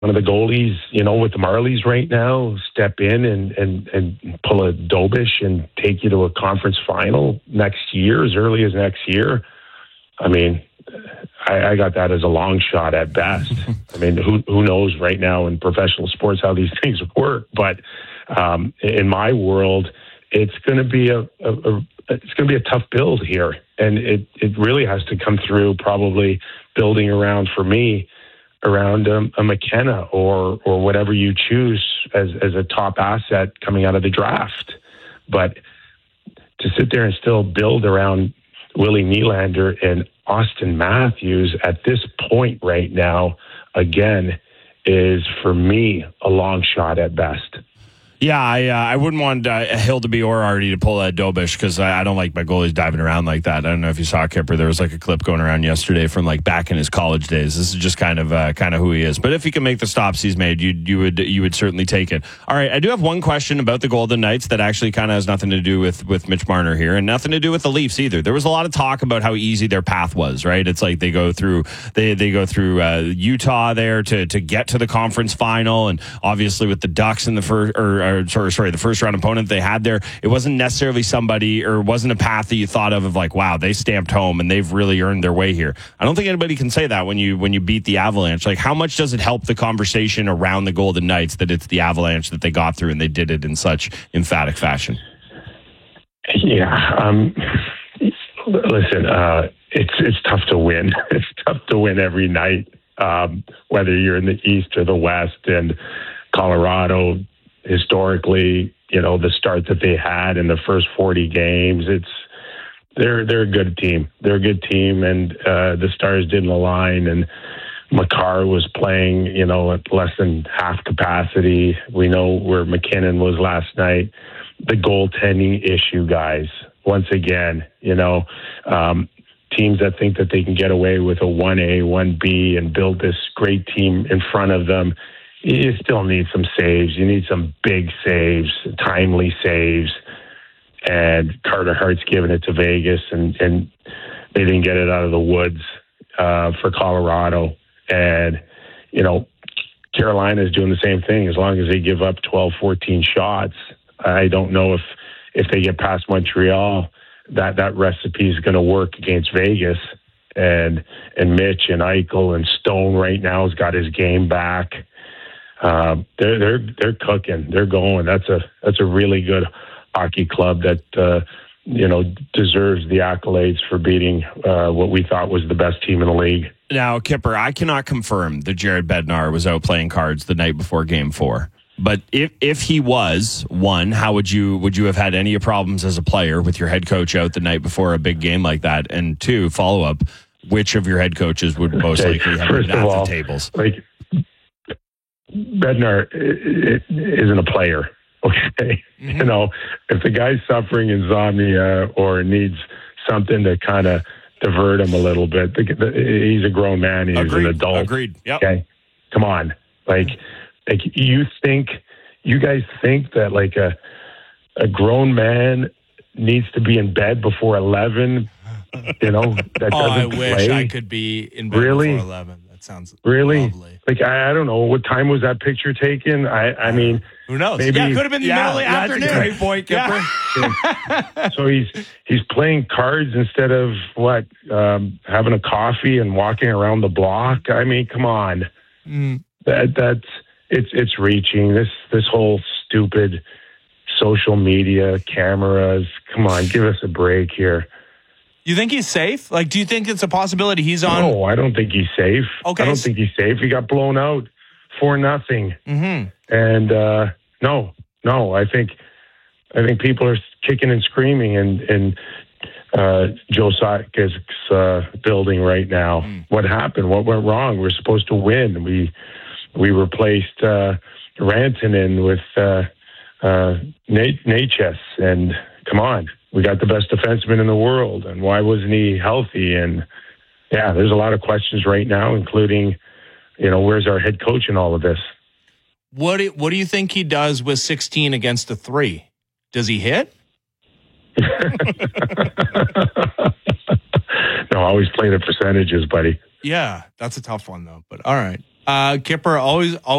one of the goalies, with the Marlies right now, step in and pull a Dobish and take you to a conference final next year, as early as next year. I mean, I got that as a long shot at best. I mean, who knows right now in professional sports how these things work? But in my world, it's going to be a tough build here, and it really has to come through probably building around a McKenna or whatever you choose as a top asset coming out of the draft. But to sit there and still build around Willie Nylander and Austin Matthews at this point right now, again, is for me a long shot at best. Yeah, I wouldn't want Hildeby or Artie to pull that Dobish because I don't like my goalies diving around like that. I don't know if you saw Kipper. There was like a clip going around yesterday from like back in his college days. This is just kind of who he is. But if he can make the stops he's made, you would certainly take it. All right, I do have one question about the Golden Knights that actually kind of has nothing to do with Mitch Marner here and nothing to do with the Leafs either. There was a lot of talk about how easy their path was, right? It's like they go through Utah there to get to the conference final, and obviously with the Ducks in the first the first round opponent they had there, it wasn't necessarily somebody or wasn't a path that you thought of like, wow, they stamped home and they've really earned their way here. I don't think anybody can say that when you beat the Avalanche. Like, how much does it help the conversation around the Golden Knights that it's the Avalanche that they got through and they did it in such emphatic fashion? Yeah. Listen, it's tough to win. It's tough to win every night, whether you're in the East or the West. And Colorado, historically, the start that they had in the first 40 games, they're a good team. They're a good team, and the stars didn't align. And Makar was playing, at less than half capacity. We know where McKinnon was last night. The goaltending issue, guys. Once again, teams that think that they can get away with a 1A, 1B and build this great team in front of them, you still need some saves. You need some big saves, timely saves. And Carter Hart's giving it to Vegas, and they didn't get it out of the woods for Colorado. And, Carolina is doing the same thing. As long as they give up 12, 14 shots, I don't know if they get past Montreal, that recipe is going to work against Vegas. And Mitch and Eichel and Stone right now has got his game back. They're cooking. They're going. That's a really good hockey club that deserves the accolades for beating what we thought was the best team in the league. Now, Kipper, I cannot confirm that Jared Bednar was out playing cards the night before Game 4. But if he was, one, how would you have had any problems as a player with your head coach out the night before a big game like that? And two, follow up, which of your head coaches would most likely have been at the tables? Like, Bednar isn't a player, okay? Mm-hmm. If the guy's suffering insomnia or needs something to kind of divert him a little bit, he's a grown man. He's an adult. Agreed. Yep. Okay, come on. Like you guys think that like a grown man needs to be in bed before 11? That I doesn't wish play? I could be in bed before 11. Sounds really lovely. Like I don't know what time was that picture taken. I mean, who knows? Maybe, it could have been the middle of the afternoon. That's a great point, Kipper. Yeah. So he's playing cards instead of having a coffee and walking around the block. I mean, come on, it's reaching this whole stupid social media cameras. Come on, give us a break here. You think he's safe? Like, do you think it's a possibility he's on? No, I don't think he's safe. Okay. I don't think he's safe. He got blown out 4-0. Mm-hmm. And no, I think people are kicking and screaming in Joe Sakic's building right now. What happened? What went wrong? We're supposed to win. We replaced Rantanen with Natchez, and come on. We got the best defenseman in the world, and why wasn't he healthy? And yeah, there's a lot of questions right now, including, where's our head coach in all of this? What do you think he does with 16 against a 3? Does he hit? No, always play the percentages, buddy. Yeah, that's a tough one though. But all right, Kipper always